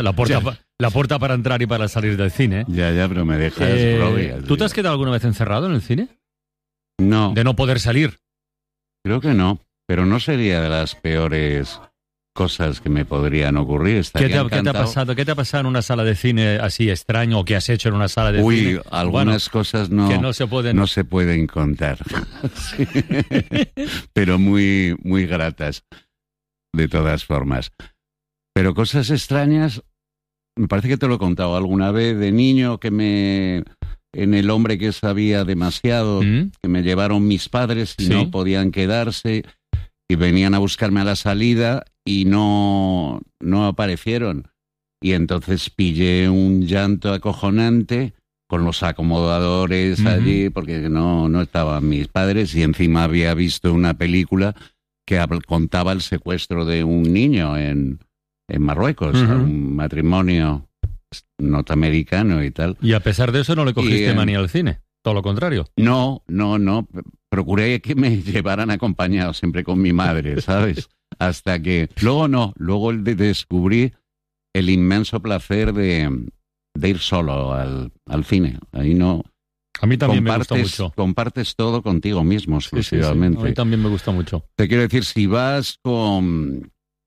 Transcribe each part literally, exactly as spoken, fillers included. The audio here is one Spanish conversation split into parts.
La puerta, pa, la puerta para entrar y para salir del cine. Ya, ya, pero me dejas eh, rodeas. ¿Tú te has quedado alguna vez encerrado en el cine? No. De no poder salir. Creo que no, pero no sería de las peores cosas que me podrían ocurrir. ¿Qué te, ¿Qué te ha pasado? ¿Qué te ha pasado en una sala de cine así extraño o qué has hecho en una sala de Uy, cine? Uy, algunas bueno, cosas no, que no se pueden, no se pueden contar, sí. Pero muy, muy gratas, de todas formas. Pero cosas extrañas, me parece que te lo he contado alguna vez, de niño que me... En El hombre que sabía demasiado, ¿Mm? que me llevaron mis padres y ¿sí? no podían quedarse, y venían a buscarme a la salida y no, no aparecieron. Y entonces pillé un llanto acojonante con los acomodadores uh-huh. allí, porque no, no estaban mis padres, y encima había visto una película que contaba el secuestro de un niño en, en Marruecos, uh-huh. un matrimonio norteamericano y tal. Y a pesar de eso no le cogiste y, eh, manía al cine, todo lo contrario. No, no, no. Procuré que me llevaran acompañado siempre con mi madre, ¿sabes? Hasta que... Luego no, luego descubrí el inmenso placer de, de ir solo al, al cine. Ahí no... A mí también me gusta mucho. Compartes todo contigo mismo, exclusivamente. Sí, sí, sí. A mí también me gusta mucho. Te quiero decir, si vas con...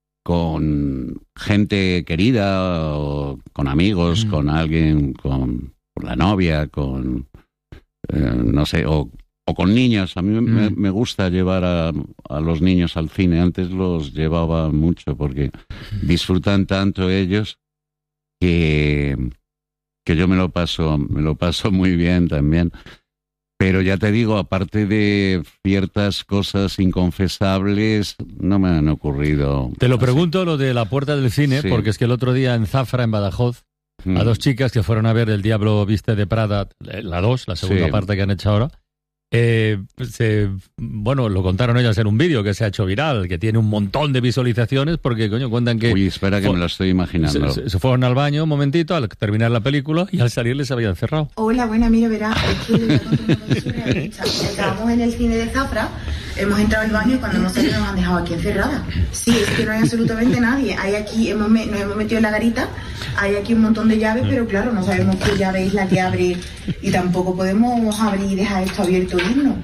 con gente querida, o con amigos, mm. con alguien, con, con la novia, con, eh, no sé, o, o con niños. A mí mm. me, me gusta llevar a, a los niños al cine. Antes los llevaba mucho porque disfrutan tanto ellos que, que yo me lo paso, me lo paso muy bien también. Pero ya te digo, aparte de ciertas cosas inconfesables, no me han ocurrido. Te lo así. Pregunto lo de la puerta del cine, sí. porque es que el otro día en Zafra, en Badajoz, mm. a dos chicas que fueron a ver El Diablo Viste de Prada, la dos, la segunda sí. parte que han hecho ahora, eh, se, bueno, lo contaron ellas en un vídeo que se ha hecho viral, que tiene un montón de visualizaciones, porque, coño, cuentan que... Uy, espera que fue, me lo estoy imaginando. Se, se fueron al baño un momentito, al terminar la película, y al salir les habían cerrado. Hola, buena, mira, verás, es que le voy a estábamos en el cine de Zafra, hemos entrado al baño y cuando hemos salido nos han dejado aquí encerrada. Sí, es que no hay absolutamente nadie. Hay aquí, hemos, nos hemos metido en la garita, hay aquí un montón de llaves, pero claro, no sabemos qué llave es la que abre y tampoco podemos abrir y dejar esto abierto y irnos.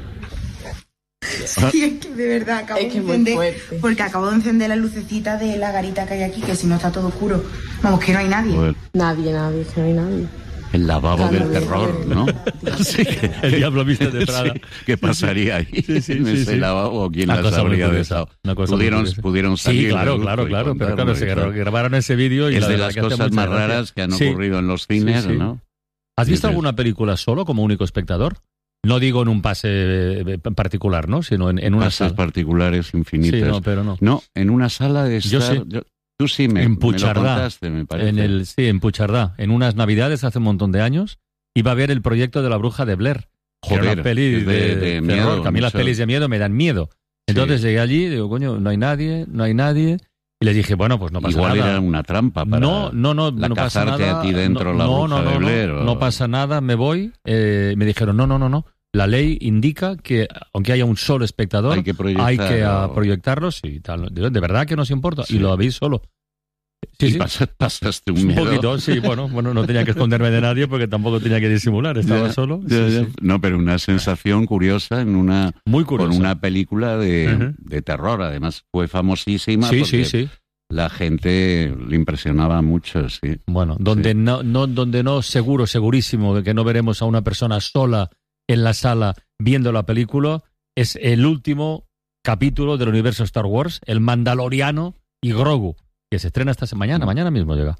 Sí, es que de verdad acabo es que de encender, porque acabo de encender la lucecita de la garita que hay aquí, que si no está todo oscuro. Vamos, que no hay nadie. Bueno. Nadie, nadie, que no hay nadie. El lavabo claro, del terror, ¿no? Sí, el Diablo Viste de Prada. Sí, ¿qué pasaría ahí? Sí, sí, en sí, ese sí. lavabo, ¿quién las habría besado? Pudieron, pudieron salir. Sí, claro, claro, claro. Pero claro, se grabaron ese vídeo y es la de las cosas más raras gracia. que han sí. ocurrido en los cines, sí, sí. ¿no? ¿Has visto sí, alguna película solo como único espectador? No digo en un pase particular, ¿no? Sino en, en una Pases sala. particulares infinitas. Sí, no, pero no. No, en una sala de estar... Yo sí. Yo, tú sí me, en me Puigcerdá, lo contaste, me parece. En el, sí, en Puigcerdá. En unas navidades hace un montón de años iba a ver el proyecto de La Bruja de Blair. Joder, era una peli de, de, de, de miedo. terror, que a mí las pelis de miedo me dan miedo. Entonces sí. llegué allí y digo, coño, no hay nadie, no hay nadie... Y les dije, bueno, pues no pasa Igual nada. Igual era una trampa para no, no, no, la no pasa nada. a ti dentro no, la no, bruja no, de no, Blair. No, o... no pasa nada, me voy. Eh, me dijeron, no, no, no, no. La ley indica que, aunque haya un solo espectador, hay que, hay que o... a, proyectarlos y tal. De, de verdad que nos importa. Sí. Y lo habéis solo. Sí, y sí. Pasas, pasaste un Un miedo. poquito, sí, bueno, bueno, no tenía que esconderme de nadie porque tampoco tenía que disimular, estaba ya, solo. Ya, sí, ya. Sí. No, pero una sensación curiosa en una... Muy curiosa. Con una película de, uh-huh. de terror, además fue famosísima. Sí, porque sí, sí. La gente le impresionaba mucho, sí. Bueno, donde, sí. no, no, donde no seguro, segurísimo de que no veremos a una persona sola en la sala viendo la película, es el último capítulo del universo Star Wars, El Mandaloriano y Grogu, que se estrena esta mañana, mañana mismo llega.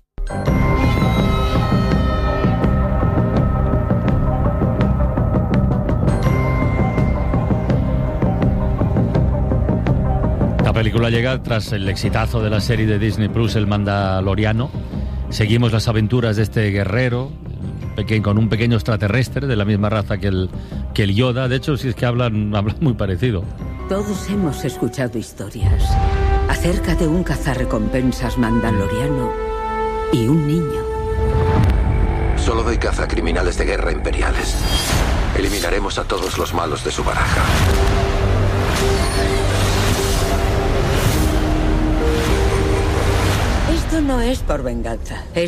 La película llega tras el exitazo de la serie de Disney Plus, El Mandaloriano. Seguimos las aventuras de este guerrero con un pequeño extraterrestre de la misma raza que el, que el Yoda. De hecho, si es que hablan, hablan muy parecido. Todos hemos escuchado historias acerca de un cazarrecompensas mandaloriano y un niño. Solo doy caza a criminales de guerra imperiales. Eliminaremos a todos los malos de su baraja. Esto no es por venganza. Es